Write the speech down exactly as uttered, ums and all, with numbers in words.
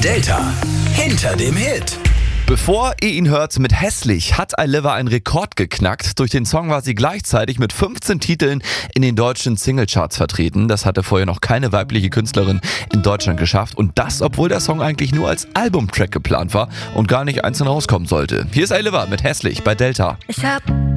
Delta hinter dem Hit. Bevor ihr ihn hört mit Hässlich, hat Ailiva einen Rekord geknackt. Durch den Song war sie gleichzeitig mit fünfzehn Titeln in den deutschen Singlecharts vertreten. Das hatte vorher noch keine weibliche Künstlerin in Deutschland geschafft. Und das, obwohl der Song eigentlich nur als Albumtrack geplant war und gar nicht einzeln rauskommen sollte. Hier ist Ailiva mit Hässlich bei Delta. Ich hab